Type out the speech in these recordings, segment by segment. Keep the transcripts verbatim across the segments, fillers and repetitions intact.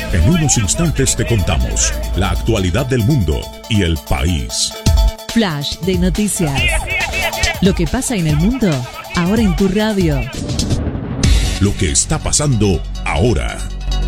En unos instantes te contamos la actualidad del mundo y el país. Flash de noticias. Lo que pasa en el mundo, ahora en tu radio. Lo que está pasando ahora.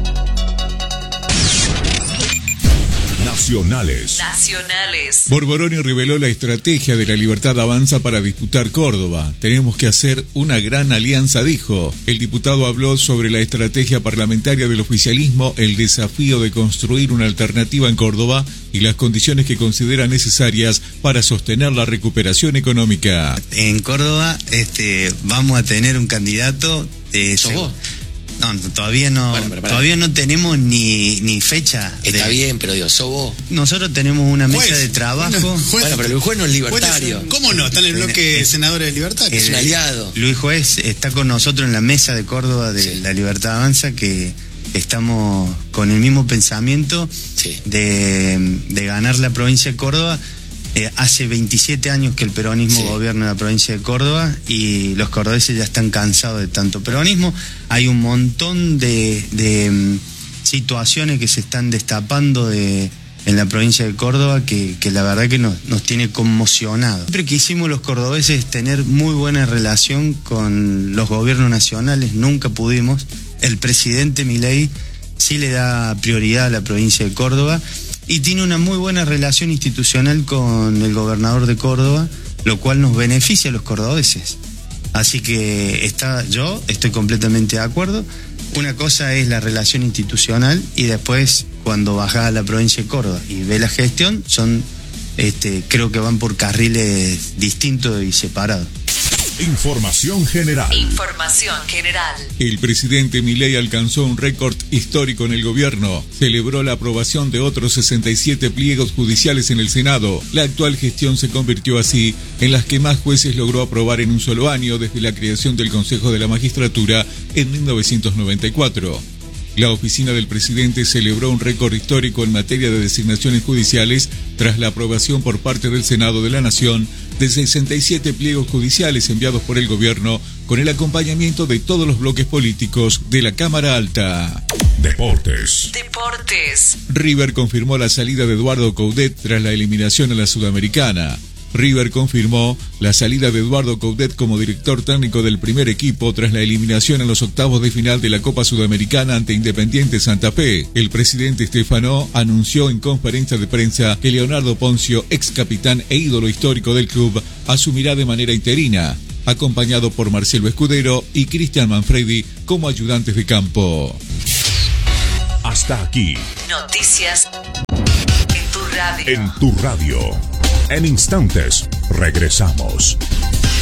Nacionales. Nacionales. Borboroni reveló la estrategia de La Libertad Avanza para disputar Córdoba. Tenemos que hacer una gran alianza, dijo. El diputado habló sobre la estrategia parlamentaria del oficialismo, el desafío de construir una alternativa en Córdoba y las condiciones que considera necesarias para sostener la recuperación económica. En Córdoba este, vamos a tener un candidato de... ¿Sos vos? No, no, todavía no, bueno, pero todavía no tenemos ni, ni fecha. Está de... bien, pero digo, sos vos. Nosotros tenemos una mesa Juez. de trabajo. Bueno, juez. Bueno, pero el juez no es libertario. ¿Cómo no? Está en el bloque Eh, senadores de libertad. Es un aliado. Luis Juez está con nosotros en la mesa de Córdoba de Sí. La Libertad Avanza, que estamos con el mismo pensamiento Sí. de, de ganar la provincia de Córdoba. Eh, hace veintisiete años que el peronismo Sí. gobierna la provincia de Córdoba y los cordobeses ya están cansados de tanto peronismo. Hay un montón de, de um, situaciones que se están destapando de, en la provincia de Córdoba que, que la verdad que nos, nos tiene conmocionados. Siempre quisimos los cordobeses tener muy buena relación con los gobiernos nacionales, nunca pudimos. El presidente Milei sí le da prioridad a la provincia de Córdoba y tiene una muy buena relación institucional con el gobernador de Córdoba, lo cual nos beneficia a los cordobeses. Así que está, yo estoy completamente de acuerdo. Una cosa es la relación institucional y después cuando bajás a la provincia de Córdoba y ves la gestión, son, este, creo que van por carriles distintos y separados. Información general. Información general. El presidente Milei alcanzó un récord histórico en el gobierno. Celebró la aprobación de otros sesenta y siete pliegos judiciales en el Senado. La actual gestión se convirtió así en las que más jueces logró aprobar en un solo año desde la creación del Consejo de la Magistratura en mil novecientos noventa y cuatro. La oficina del presidente celebró un récord histórico en materia de designaciones judiciales tras la aprobación por parte del Senado de la Nación de sesenta y siete pliegos judiciales enviados por el gobierno con el acompañamiento de todos los bloques políticos de la Cámara Alta. Deportes. Deportes. River confirmó la salida de Eduardo Coudet tras la eliminación a la Sudamericana. River confirmó la salida de Eduardo Coudet como director técnico del primer equipo tras la eliminación en los octavos de final de la Copa Sudamericana ante Independiente Santa Fe. El presidente Stefano anunció en conferencia de prensa que Leonardo Poncio, ex capitán e ídolo histórico del club, asumirá de manera interina, acompañado por Marcelo Escudero y Cristian Manfredi como ayudantes de campo. Hasta aquí. Noticias en tu radio. En tu radio. En instantes, regresamos.